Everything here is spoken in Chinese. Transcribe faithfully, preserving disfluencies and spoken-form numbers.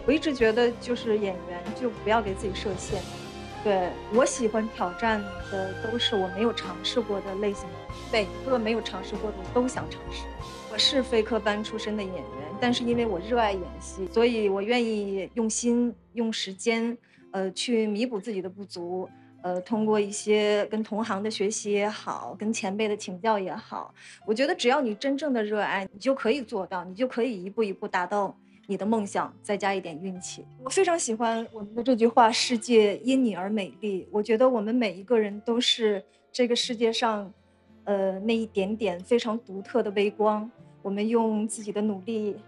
我一直觉得就是演员就不要给自己设限。对，我喜欢挑战的都是我没有尝试过的类型，每一个没有尝试过的我都想尝试。我是非科班出身的演员，但是因为我热爱演戏，所以我愿意用心、用时间，呃，去弥补自己的不足。呃，通过一些跟同行的学习也好，跟前辈的请教也好，我觉得只要你真正的热爱，你就可以做到，你就可以一步一步达到你的梦想，再加一点运气。我非常喜欢我们的这句话：“世界因你而美丽。”我觉得我们每一个人都是这个世界上，呃，那一点点非常独特的微光，我们用自己的努力